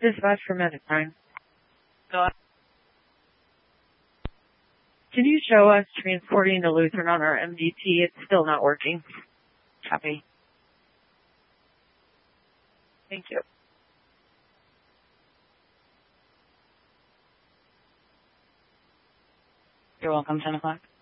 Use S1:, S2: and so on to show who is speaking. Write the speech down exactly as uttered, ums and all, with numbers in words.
S1: Dispatch for Medic nine.
S2: Go on.
S1: Can you show us transporting to Lutheran on our M D T? It's still not working.
S2: Copy.
S1: Thank you.
S2: You're welcome, ten o'clock.